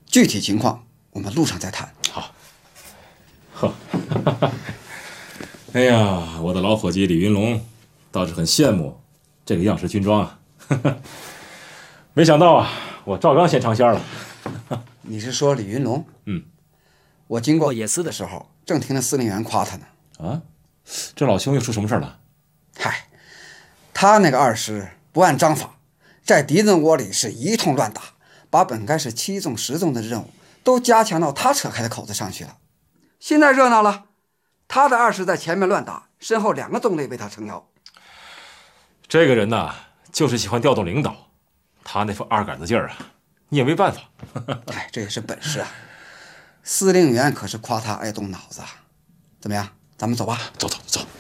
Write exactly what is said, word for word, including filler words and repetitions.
具体情况我们路上再谈。 好。呵，哎呀，我的老伙计李云龙倒是很羡慕这个样式军装啊。没想到啊，我赵刚先尝鲜了。 你是说李云龙？ 嗯， 我经过野司的时候，正听着司令员夸他呢。 啊，这老兄又出什么事了？ 嗨，他那个二师不按章法，在敌人窝里是一通乱打，把本该是七纵十纵的任务都加强到他扯开的口子上去了。现在热闹了，他的二师在前面乱打，身后两个纵队为他撑腰。 这个人呐，就是喜欢调动领导，他那副二杆子劲儿啊，你也没办法。 哎，这也是本事啊。司令员可是夸他爱动脑子啊。怎么样，咱们走吧。 走走走。